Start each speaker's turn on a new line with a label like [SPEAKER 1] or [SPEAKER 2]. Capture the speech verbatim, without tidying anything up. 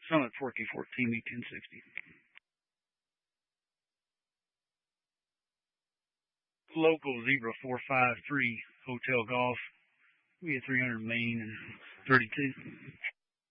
[SPEAKER 1] Summit Forky fourteen B ten sixty. Local Zebra four five three Hotel Golf. We had three hundred Main and thirty-two.